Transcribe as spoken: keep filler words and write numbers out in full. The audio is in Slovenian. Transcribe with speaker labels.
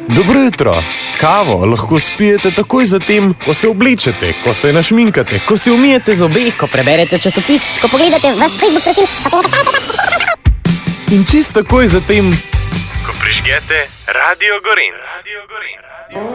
Speaker 1: Dobro jutro. Kavo lahko spijete takoj zatem, ko se oblečete, ko se našminkate, ko se umijete zobe,
Speaker 2: ko preberete časopis,
Speaker 3: ko pogledate vaš Facebook profil,
Speaker 1: in čist takoj zatem,
Speaker 4: ko prižgete Radio Gorenj. Radio Gorenj.